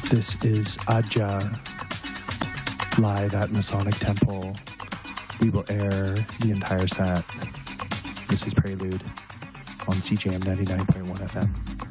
This is Aja, live at Masonic Temple. We will air the entire set. This is Prelude on CJM 99.1 FM.